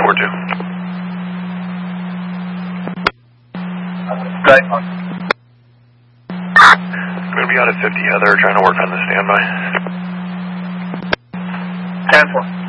Right. I'm going to be out at 50 Heather, trying to work on the standby. 10-4.